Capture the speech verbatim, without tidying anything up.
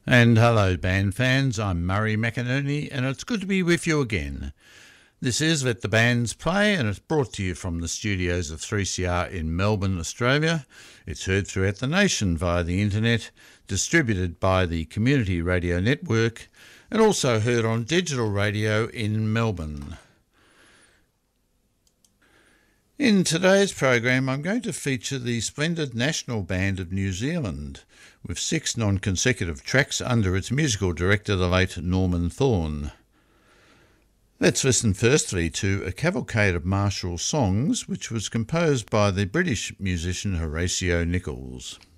And hello band fans, I'm Murray McInerney and it's good to be with you again. This is Let the Bands Play and it's brought to you from the studios of three C R in Melbourne, Australia. It's heard throughout the nation via the internet, distributed by the Community Radio Network and also heard on digital radio in Melbourne. In today's program, I'm going to feature the splendid National Band of New Zealand, with six non-consecutive tracks under its musical director, the late Norman Thorne. Let's listen firstly to A Cavalcade of Martial Songs, which was composed by the British musician Horatio Nichols.